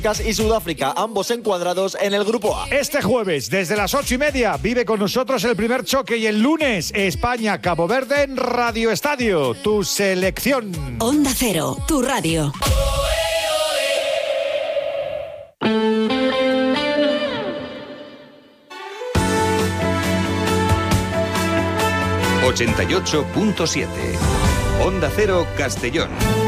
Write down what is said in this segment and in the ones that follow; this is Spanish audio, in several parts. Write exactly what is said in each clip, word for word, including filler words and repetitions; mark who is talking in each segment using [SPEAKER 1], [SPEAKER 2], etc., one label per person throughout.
[SPEAKER 1] y Sudáfrica, ambos encuadrados en el Grupo A.
[SPEAKER 2] Este jueves, desde las ocho y media, vive con nosotros el primer choque y el lunes, España-Cabo Verde en Radio Estadio, tu selección.
[SPEAKER 3] Onda Cero, tu radio.
[SPEAKER 4] ochenta y ocho punto siete. Onda Cero Castellón.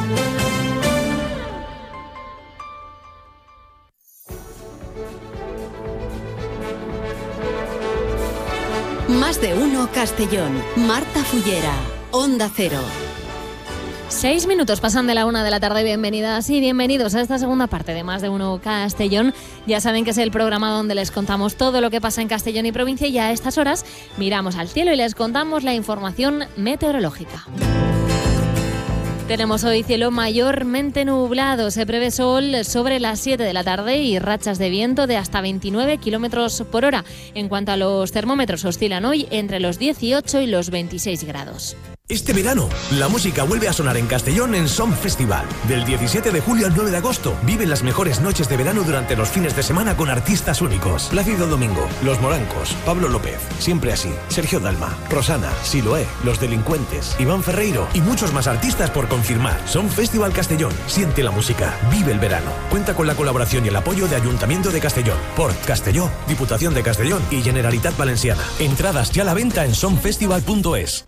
[SPEAKER 3] Más de uno Castellón. Marta Fullera. Onda Cero.
[SPEAKER 5] Seis minutos pasan de la una de la tarde. Bienvenidas y bienvenidos a esta segunda parte de Más de Uno Castellón. Ya saben que es el programa donde les contamos todo lo que pasa en Castellón y provincia, y a estas horas miramos al cielo y les contamos la información meteorológica. Tenemos hoy cielo mayormente nublado, se prevé sol sobre las siete de la tarde y rachas de viento de hasta veintinueve kilómetros por hora. En cuanto a los termómetros, oscilan hoy entre los dieciocho y los veintiséis grados.
[SPEAKER 6] Este verano, la música vuelve a sonar en Castellón en Som Festival. Del diecisiete de julio al nueve de agosto, vive las mejores noches de verano durante los fines de semana con artistas únicos. Plácido Domingo, Los Morancos, Pablo López, Siempre Así, Sergio Dalma, Rosana, Siloé, Los Delincuentes, Iván Ferreiro y muchos más artistas por confirmar. Som Festival Castellón. Siente la música, vive el verano. Cuenta con la colaboración y el apoyo de Ayuntamiento de Castellón, Port Castelló, Diputación de Castellón y Generalitat Valenciana. Entradas ya a la venta en som festival punto es.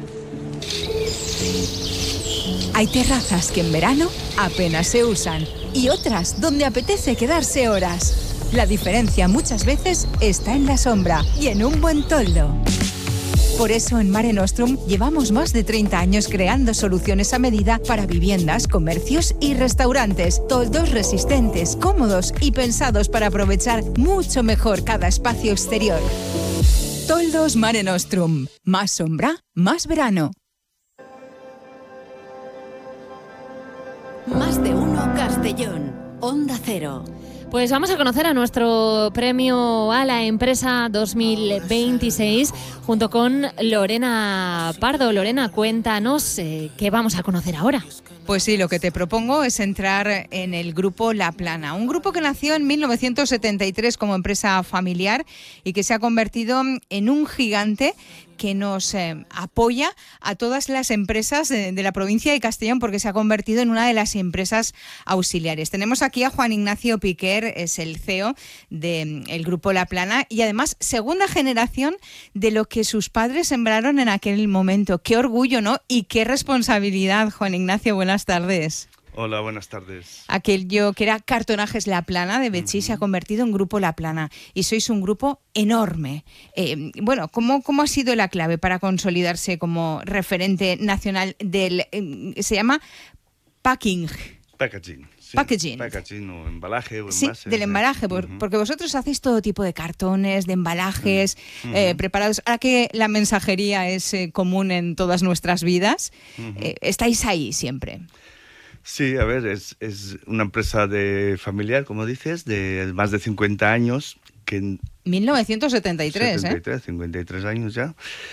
[SPEAKER 7] Hay terrazas que en verano apenas se usan y otras donde apetece quedarse horas. La diferencia muchas veces está en la sombra y en un buen toldo. Por eso en Mare Nostrum llevamos más de treinta años creando soluciones a medida para viviendas, comercios y restaurantes. Toldos resistentes, cómodos y pensados para aprovechar mucho mejor cada espacio exterior. Toldos Mare Nostrum. Más sombra, más verano.
[SPEAKER 3] Más de uno Castellón. Onda Cero.
[SPEAKER 5] Pues vamos a conocer a nuestro premio a la empresa dos mil veintiséis junto con Lorena Pardo. Lorena, cuéntanos eh, qué vamos a conocer ahora.
[SPEAKER 8] Pues sí, lo que te propongo es entrar en el grupo La Plana, un grupo que nació en mil novecientos setenta y tres como empresa familiar y que se ha convertido en un gigante que nos eh, apoya a todas las empresas de, de la provincia de Castellón, porque se ha convertido en una de las empresas auxiliares. Tenemos aquí a Juan Ignacio Piquer, es el C E O del de, grupo La Plana y además segunda generación de lo que sus padres sembraron en aquel momento. Qué orgullo, ¿no? Y qué responsabilidad, Juan Ignacio. Buenas tardes.
[SPEAKER 9] Hola, buenas tardes.
[SPEAKER 8] Aquello que era Cartonajes La Plana de Betxí uh-huh. se ha convertido en Grupo La Plana y sois un grupo enorme. Eh, bueno, ¿cómo, ¿cómo ha sido la clave para consolidarse como referente nacional del... Eh, se llama packing?
[SPEAKER 9] Packaging. Sí.
[SPEAKER 8] Packaging.
[SPEAKER 9] Packaging o embalaje o
[SPEAKER 8] sí,
[SPEAKER 9] envase.
[SPEAKER 8] del embalaje, por, uh-huh. porque vosotros hacéis todo tipo de cartones, de embalajes uh-huh. eh, preparados. Ahora que la mensajería es eh, común en todas nuestras vidas, uh-huh. eh, estáis ahí siempre.
[SPEAKER 9] Sí, a ver, es, es una empresa de familiar, como dices, de más de cincuenta años. Que en
[SPEAKER 8] mil novecientos setenta y tres,
[SPEAKER 9] setenta y tres,
[SPEAKER 8] ¿eh?
[SPEAKER 9] cincuenta y tres años ya.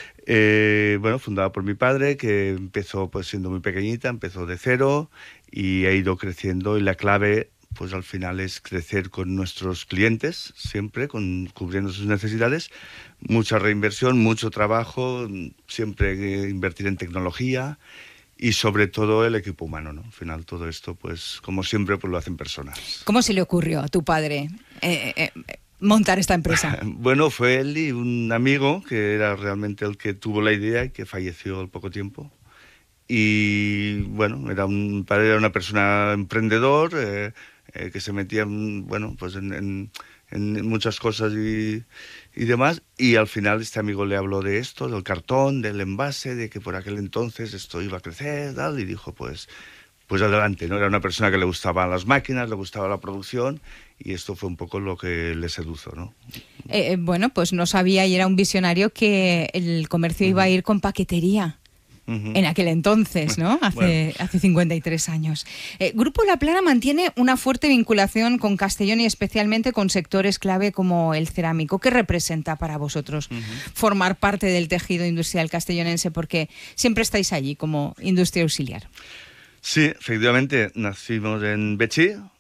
[SPEAKER 9] Eh, bueno, fundada por mi padre, que empezó pues siendo muy pequeñita, empezó de cero y ha ido creciendo, y la clave pues al final es crecer con nuestros clientes, siempre con, cubriendo sus necesidades, mucha reinversión, mucho trabajo, siempre invertir en tecnología y sobre todo el equipo humano, ¿no? Al final todo esto, pues como siempre, pues lo hacen personas.
[SPEAKER 8] ¿Cómo se le ocurrió a tu padre eh, eh, montar esta empresa?
[SPEAKER 9] Bueno, fue él y un amigo que era realmente el que tuvo la idea y que falleció al poco tiempo. Y bueno, era un padre, era una persona emprendedor eh, eh, que se metía en, bueno, pues en, en, en muchas cosas y, y demás, y al final este amigo le habló de esto, del cartón, del envase, de que por aquel entonces esto iba a crecer, tal, y dijo pues, pues adelante, ¿no? Era una persona que le gustaban las máquinas, le gustaba la producción, y esto fue un poco lo que le sedujo, ¿no?
[SPEAKER 8] Eh, bueno, pues no sabía, y era un visionario, que el comercio iba a ir con paquetería. Uh-huh. En aquel entonces, ¿no? Hace, bueno. hace cincuenta y tres años. Eh, Grupo La Plana mantiene una fuerte vinculación con Castellón y especialmente con sectores clave como el cerámico. ¿Qué representa para vosotros uh-huh. formar parte del tejido industrial castellonense? Porque siempre estáis allí como industria auxiliar.
[SPEAKER 9] Sí, efectivamente, nacimos en Betxí,